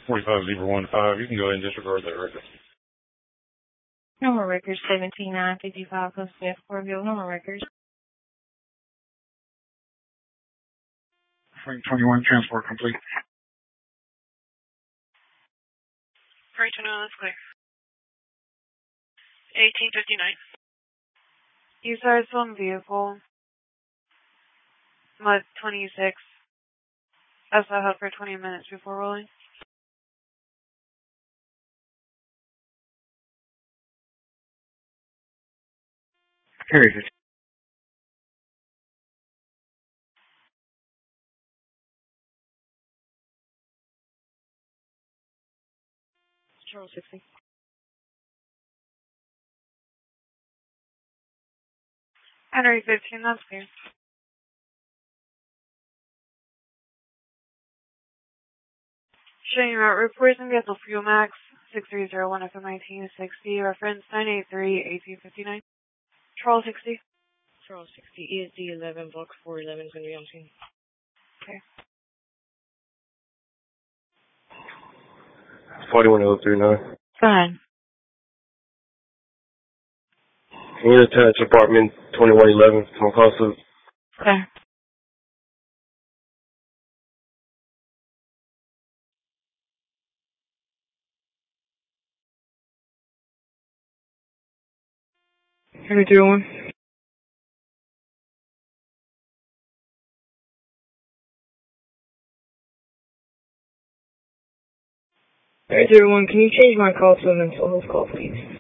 45-15. You can go ahead and disregard that record. Normal records 17955 plus F Corville. Normal records. Frank 21, transport complete. Frank 21, that's clear. 1859. You size one vehicle. Mud 26. Also held for 20 minutes before rolling. Carry 50. Charles 60. Henry 15, that's clear. Showing route reports and vehicle fuel max 6301 FM 1960, reference 983-1859. Charles 60. Charles 60, ESD 11, block 411 is going to be on scene. Okay. 41039. Fine. Can you attach apartment 2111 from Casa? Okay. Henry 301. Henry 301, can you change my call to a mental health call, please?